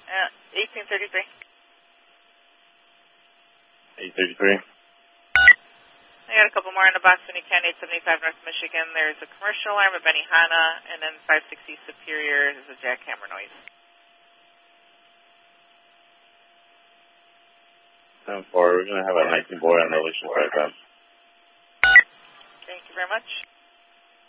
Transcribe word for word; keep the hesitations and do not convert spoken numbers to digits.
Uh, eighteen thirty-three. eight thirty-three. I got a couple more in the box when you can. eight seventy-five North Michigan. There's a commercial alarm at Benihana, and then five sixty Superior is a jackhammer noise. ten four, we're going to have a nineteen boy on relation right back. Thank you very much.